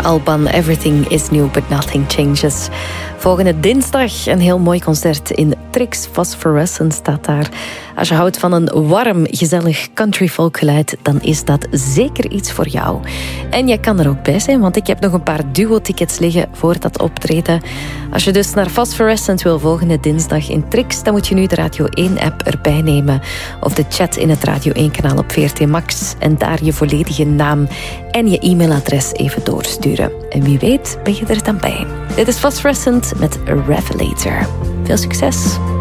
Alban. Everything is new, but nothing changes. Volgende dinsdag een heel mooi concert in Trix. Phosphorescent staat daar. Als je houdt van een warm, gezellig country folk geluid, dan is dat zeker iets voor jou. En je kan er ook bij zijn, want ik heb nog een paar duo-tickets liggen voor dat optreden. Als je dus naar Phosphorescent wil volgende dinsdag in Trix, dan moet je nu de Radio 1-app erbij nemen. Of de chat in het Radio 1-kanaal op VRT Max. En daar je volledige naam en je e-mailadres even doorsturen. En wie weet ben je er dan bij. Dit is Phosphorescent met Revelator. Veel succes!